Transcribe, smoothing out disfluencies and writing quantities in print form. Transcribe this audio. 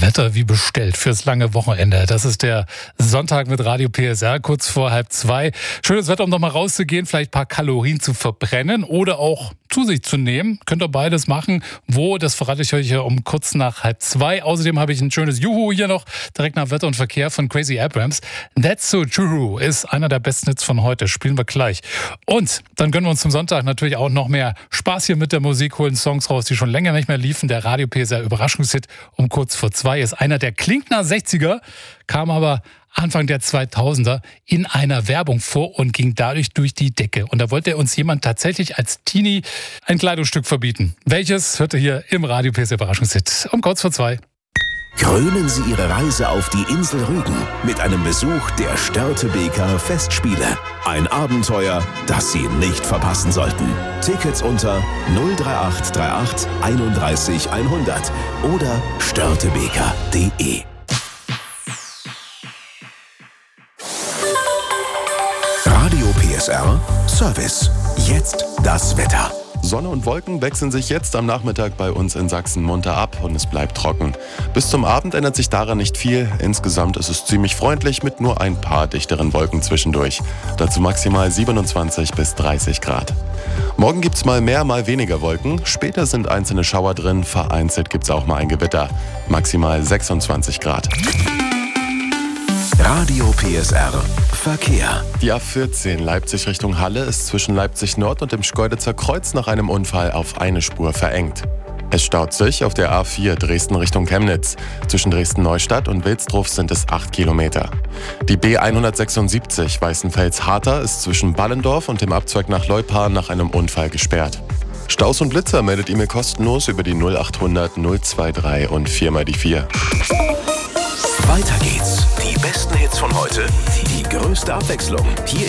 Wetter wie bestellt fürs lange Wochenende. Das ist der Sonntag mit Radio PSR, kurz vor 1:30. Schönes Wetter, um noch mal rauszugehen, vielleicht ein paar Kalorien zu verbrennen oder auch zu sich zu nehmen. Könnt ihr beides machen. Wo, das verrate ich euch hier um kurz nach 1:30. Außerdem habe ich ein schönes Juhu hier noch, direkt nach Wetter und Verkehr von Crazy Abrams. That's So True ist einer der besten Hits von heute. Spielen wir gleich. Und dann gönnen wir uns zum Sonntag natürlich auch noch mehr Spaß hier mit der Musik, holen Songs raus, die schon länger nicht mehr liefen. Der Radio PSR Überraschungshit um kurz vor 2 ist einer, der klingt nach 60er, kam aber Anfang der 2000er in einer Werbung vor und ging dadurch durch die Decke. Und da wollte uns jemand tatsächlich als Teenie ein Kleidungsstück verbieten. Welches hört ihr hier im Radio PSR Überraschungshit um kurz vor 2. Krönen Sie Ihre Reise auf die Insel Rügen mit einem Besuch der Störtebeker Festspiele. Ein Abenteuer, das Sie nicht verpassen sollten. Tickets unter 03838 31 100 oder störtebeker.de. Radio PSR Service. Jetzt das Wetter. Sonne und Wolken wechseln sich jetzt am Nachmittag bei uns in Sachsen munter ab und es bleibt trocken. Bis zum Abend ändert sich daran nicht viel. Insgesamt ist es ziemlich freundlich mit nur ein paar dichteren Wolken zwischendurch. Dazu maximal 27 bis 30 Grad. Morgen gibt's mal mehr, mal weniger Wolken. Später sind einzelne Schauer drin. Vereinzelt gibt's auch mal ein Gewitter. Maximal 26 Grad. Radio PSR Verkehr. Die A14 Leipzig Richtung Halle ist zwischen Leipzig Nord und dem Schkeuditzer Kreuz nach einem Unfall auf eine Spur verengt. Es staut sich auf der A4 Dresden Richtung Chemnitz. Zwischen Dresden-Neustadt und Wilsdruf sind es 8 Kilometer. Die B176 Weißenfels-Harter ist zwischen Ballendorf und dem Abzweig nach Leupar nach einem Unfall gesperrt. Staus und Blitzer meldet E-Mail kostenlos über die 0800 023 und 4x4. Weiter geht's. Die besten Hits von heute, die größte Abwechslung. Hier